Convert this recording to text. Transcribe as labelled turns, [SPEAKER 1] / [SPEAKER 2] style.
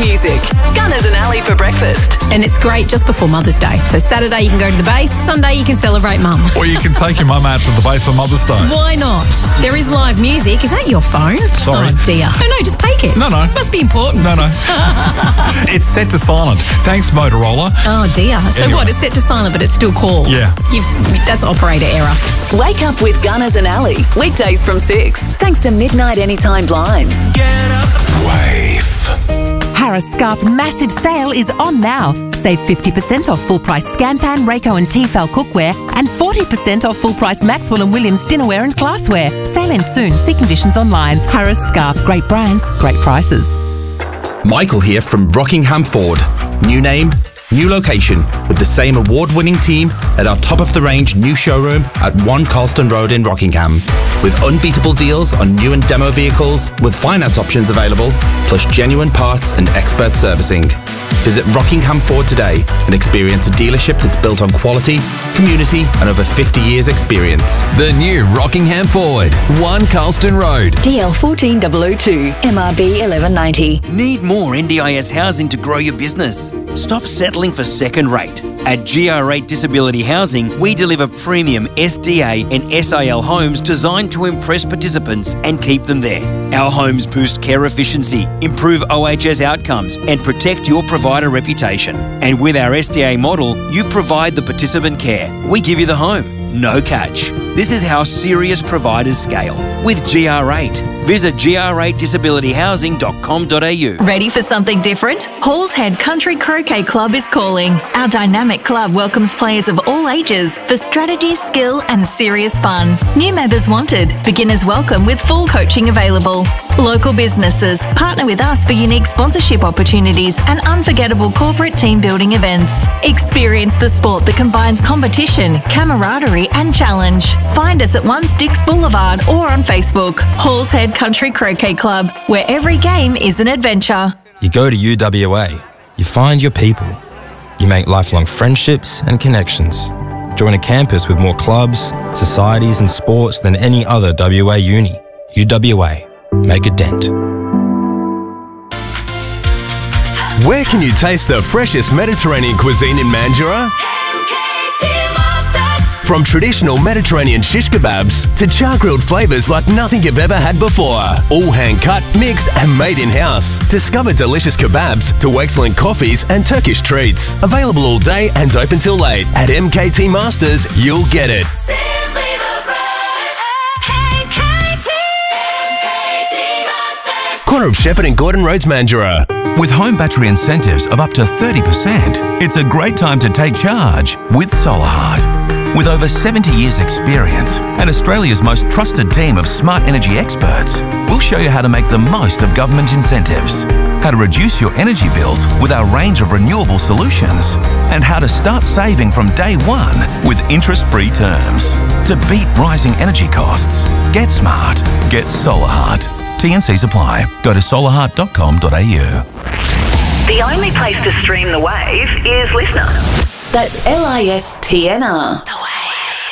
[SPEAKER 1] music. Gunners and Ali for breakfast.
[SPEAKER 2] And it's great just before Mother's Day. So Saturday you can go to the base, Sunday you can celebrate Mum.
[SPEAKER 3] Or you can take your mum out to the base for Mother's Day.
[SPEAKER 2] Why not? There is live music. Is that your phone?
[SPEAKER 3] Sorry.
[SPEAKER 2] Oh dear. No, just take it.
[SPEAKER 3] No.
[SPEAKER 2] Must be important.
[SPEAKER 3] No. It's set to silent. Thanks, Motorola.
[SPEAKER 2] Oh dear. So
[SPEAKER 3] Anyway.
[SPEAKER 2] what? It's set to silent, but it still calls.
[SPEAKER 3] Yeah.
[SPEAKER 2] That's operator error.
[SPEAKER 1] Wake up with Gunners and Ali. Weekdays from 6. Thanks to Midnight Anytime Blinds.
[SPEAKER 4] Wave.
[SPEAKER 5] Harris Scarf massive sale is on now. Save 50% off full price Scanpan, Rayco and Tefal cookware and 40% off full price Maxwell and Williams dinnerware and glassware. Sale ends soon. See conditions online. Harris Scarf. Great brands, great prices.
[SPEAKER 6] Michael here from Rockingham Ford. New name, new location, with the same award-winning team at our top-of-the-range new showroom at 1 Carlston Road in Rockingham. With unbeatable deals on new and demo vehicles, with finance options available, plus genuine parts and expert servicing. Visit Rockingham Ford today and experience a dealership that's built on quality, community and over 50 years experience.
[SPEAKER 4] The new Rockingham Ford, 1 Carlston Road.
[SPEAKER 1] DL 14002, MRB 1190.
[SPEAKER 7] Need more NDIS housing to grow your business? Stop settling for second rate. At GR8 Disability Housing, we deliver premium SDA and SIL homes designed to impress participants and keep them there. Our homes boost care efficiency, improve OHS outcomes, and protect your provider reputation. And with our SDA model, you provide the participant care. We give you the home. No catch. This is how serious providers scale. With GR8. Visit gr8disabilityhousing.com.au.
[SPEAKER 8] Ready for something different? Hall's Head Country Croquet Club is calling. Our dynamic club welcomes players of all ages for strategy, skill and serious fun. New members wanted. Beginners welcome with full coaching available. Local businesses partner with us for unique sponsorship opportunities and unforgettable corporate team building events. Experience the sport that combines competition, camaraderie and challenge. Find us at 1 Sticks Boulevard or on Facebook. Hall's Head Country Croquet Club, where every game is an adventure.
[SPEAKER 9] You go to UWA, you find your people, you make lifelong friendships and connections. Join a campus with more clubs, societies and sports than any other WA uni. UWA, make a dent.
[SPEAKER 4] Where can you taste the freshest Mediterranean cuisine in Mandurah? From traditional Mediterranean shish kebabs to char-grilled flavours like nothing you've ever had before. All hand-cut, mixed and made in-house. Discover delicious kebabs to excellent coffees and Turkish treats. Available all day and open till late. At MKT Masters, you'll get it. Corner of Shepherd and Gordon Roads, Mandurah.
[SPEAKER 10] With home battery incentives of up to 30%, it's a great time to take charge with SolarHeart. With over 70 years' experience and Australia's most trusted team of smart energy experts, we'll show you how to make the most of government incentives, how to reduce your energy bills with our range of renewable solutions, and how to start saving from day one with interest-free terms. To beat rising energy costs, get smart, get SolarHeart. T&Cs apply. Go to solarheart.com.au.
[SPEAKER 1] The only place to stream The Wave is Listener. That's LISTNR. The Wave.